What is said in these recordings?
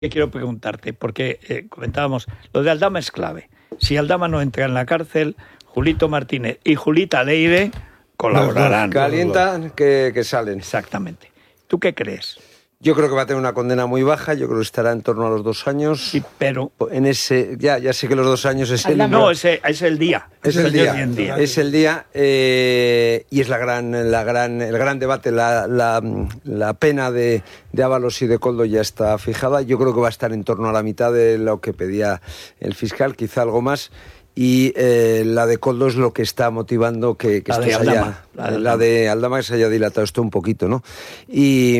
quiero preguntarte, porque comentábamos, lo de Aldama es clave. Si Aldama no entra en la cárcel, Julito Martínez y Julita Leire colaborarán. Calientan que salen. Exactamente. ¿Tú qué crees? Yo creo que va a tener una condena muy baja, yo creo que estará en torno a los 2 años. Sí, pero... En ese, ya sé que los 2 años es el... No, es el día. Es el día. Es el día y es el gran debate. La pena de Ábalos y de Koldo ya está fijada. Yo creo que va a estar en torno a la mitad de lo que pedía el fiscal, quizá algo más. Y la de Koldo es lo que está motivando que esto se haya... La de Aldama que se haya dilatado esto un poquito, ¿no? Y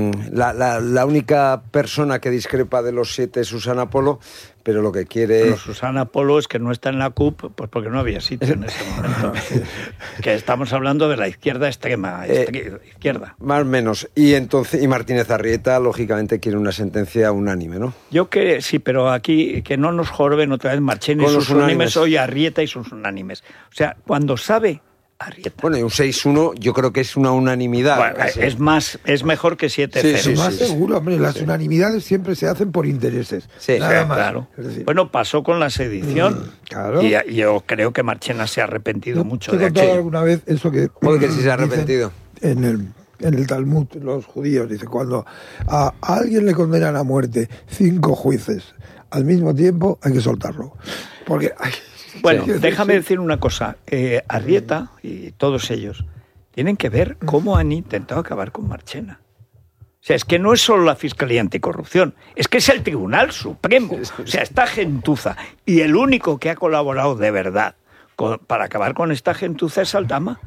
la única persona que discrepa de los 7 es Susana Polo, pero lo que quiere... Bueno, Susana Polo es que no está en la CUP, pues porque no había sitio en ese momento. Que estamos hablando de la izquierda extrema, izquierda. Más o menos. Y Martínez Arrieta, lógicamente, quiere una sentencia unánime, ¿no? Yo que sí, pero aquí que no nos joroben otra vez Marchena y sus unánimes, hoy Arrieta y sus unánimes. O sea, cuando sabe... Arrieta. Bueno, y un 6-1 yo creo que es una unanimidad. Bueno, es mejor que 7-0. Sí, más seguro, hombre, las unanimidades siempre se hacen por intereses. Nada más. Claro. Bueno, pasó con la sedición. Claro. Y yo creo que Marchena se ha arrepentido mucho de aquello. ¿Te he contado alguna vez eso que... Porque sí se ha arrepentido. En el Talmud, los judíos, dice, cuando a alguien le condenan a muerte 5 jueces al mismo tiempo, hay que soltarlo. Porque... Bueno, déjame decir una cosa. Arrieta y todos ellos tienen que ver cómo han intentado acabar con Marchena. O sea, es que no es solo la Fiscalía Anticorrupción, es que es el Tribunal Supremo. O sea, esta gentuza. Y el único que ha colaborado de verdad para acabar con esta gentuza es Aldama.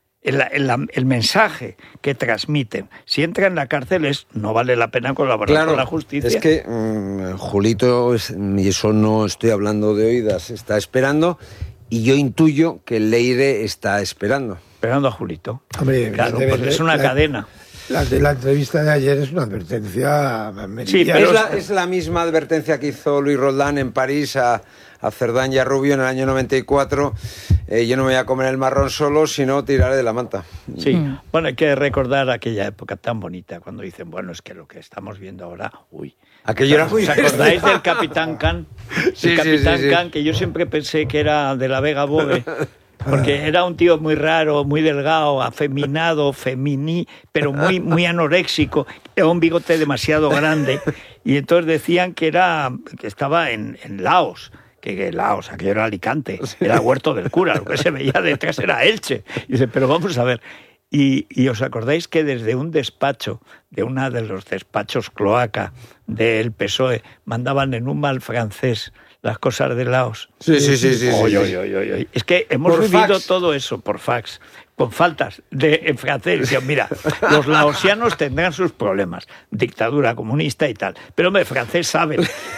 El mensaje que transmiten, si entra en la cárcel, no vale la pena colaborar con la justicia. Es que Julito, y eso no estoy hablando de oídas, está esperando, y yo intuyo que Leire está esperando. Esperando a Julito. Hombre, claro, porque es una cadena. La entrevista de ayer es una advertencia meridiana. Sí, pero es la misma advertencia que hizo Luis Roldán en París a Cerdán y a Rubio en el año 94. Yo no me voy a comer el marrón solo, sino tiraré de la manta. Sí, bueno, hay que recordar aquella época tan bonita, cuando dicen, bueno, es que lo que estamos viendo ahora, aquello era muy... ¿Os acordáis del Capitán Can? Sí, Can, que yo siempre pensé que era de la Vega Bove. Porque era un tío muy raro, muy delgado, afeminado, pero muy anoréxico, un bigote demasiado grande. Y entonces decían que estaba en Laos, que Laos, aquello era Alicante, era Huerto del Cura, lo que se veía detrás era Elche. Y dice, pero vamos a ver. Y os acordáis que desde un despacho, de uno de los despachos cloaca del PSOE, mandaban en un mal francés las cosas de Laos. Sí. Oy. Es que hemos vivido todo eso por fax, con faltas en francés. Decían, mira, los laosianos tendrán sus problemas, dictadura comunista y tal, pero hombre, francés saben.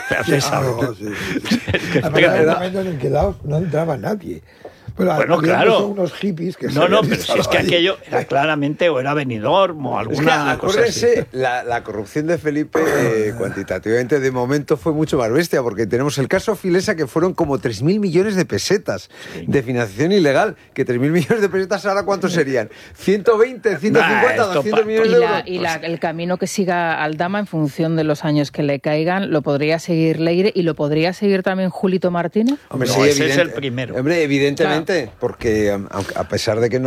Era el momento en el que Laos no entraba nadie. Bueno, claro. Unos hippies que pero si es que aquello era claramente o era Benidorm o alguna cosa así. La corrupción de Felipe cuantitativamente de momento fue mucho más bestia, porque tenemos el caso Filesa, que fueron como 3.000 millones de pesetas de financiación ilegal, que 3.000 millones de pesetas ahora ¿cuántos serían? 120, 150, 200 millones de euros. Y el camino que siga Aldama en función de los años que le caigan, lo podría seguir Leire y lo podría seguir también Julito Martínez. Hombre, ese es el primero. Hombre, evidentemente. Porque a pesar de que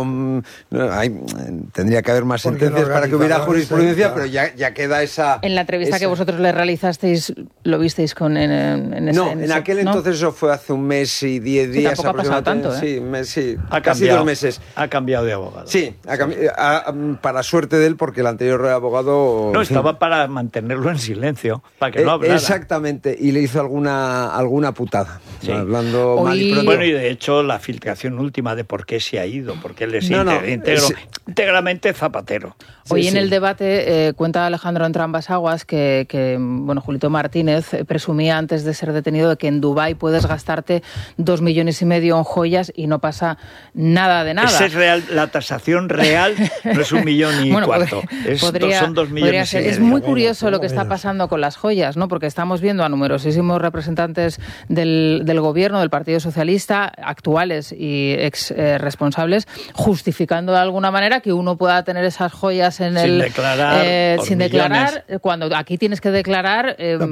tendría que haber más sentencias para que hubiera jurisprudencia, pero ya queda esa... En la entrevista que vosotros le realizasteis, ¿lo visteis en aquel entonces eso fue hace 1 mes y 10 días. Tampoco ha pasado tanto, ¿eh? Sí, casi 2 meses. Ha cambiado de abogado. Sí, para suerte de él, porque el anterior abogado... No, estaba para mantenerlo en silencio, para que no hablara. Exactamente, y le hizo alguna putada, hablando mal y pronto. Bueno, y de hecho la filtración última de por qué se ha ido, por qué les íntegramente Zapatero. Hoy en el debate cuenta Alejandro Entrambas Aguas que Julito Martínez presumía antes de ser detenido de que en Dubái puedes gastarte 2,5 millones en joyas y no pasa nada de nada. Ese es real, la tasación real no es 1,25 millones. Son 2,5 millones. Es muy curioso lo que está pasando con las joyas, ¿no? Porque estamos viendo a numerosísimos representantes del gobierno, del Partido Socialista actual chavales y ex responsables, justificando de alguna manera que uno pueda tener esas joyas en sin declarar, cuando aquí tienes que declarar